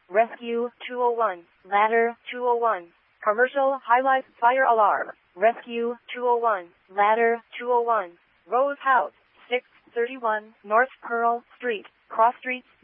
Rescue 201. Ladder 201. Commercial highlight fire alarm. Rescue 201. Ladder 201. Rose House, 631 North Pearl Street, Cross Street,